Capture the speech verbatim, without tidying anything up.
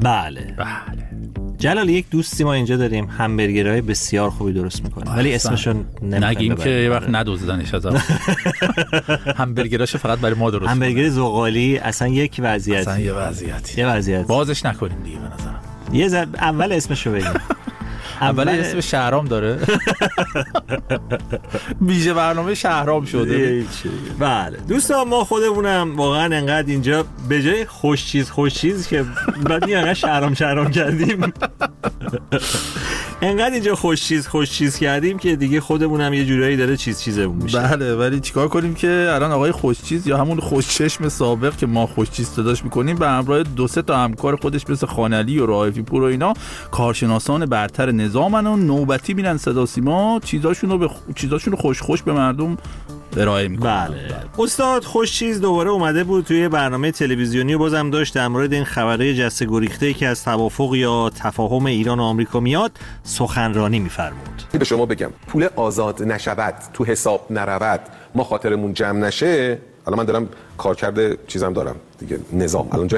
بله بله. جلال، یک دوستی ما اینجا داریم همبرگرهای بسیار خوبی درست میکنه، ولی اسمشون نگیم که یه وقت ندوزدنش از همبرگراشو فقط برای ما درست. همبرگر زغالی اصلا یک وضعیتی، اصلا یه وضعیتی، یه وضعیت بازش نکنیم دیگه به نظرم. یه زب... اول اسمشو بگیم. اول اسم شهرام داره. بیژه برنامه شهرام شده. بله دوستان، ما خودمونم واقعا انقدر اینجا به جای خوش چیز خوش چیز که بعد انقدر شهرام شهرام کردیم، انقدر اینجا خوش چیز خوش چیز کردیم که دیگه خودمونم یه جورایی داره چیز چیزمون میشه. بله، ولی چیکار کنیم که الان آقای خوش چیز یا همون خوش چشم سابق که ما خوش چیز صداش میکنیم به همراه دو سه تا همکار خودش مثل خانعلی و رائفی پور و اینا، کارشناسان برتر نظامن و نوبتی میرن صدا سیما چیزاشون رو به چیزاشون رو خوش خوش به مردم ارائه میکنن. بله. استاد خوش چیز دوباره اومده بود توی برنامه تلویزیونی و بازم داشت در مورد این خبرهای جسته گریخته که از توافق یا تفاهم ایران و آمریکا میاد سخنرانی میفرمود. به شما بگم پول آزاد نشود، تو حساب نرود، ما خاطرمون جمع نشه. الان من دارم کار کرده چیزم دارم دیگه، نظام الان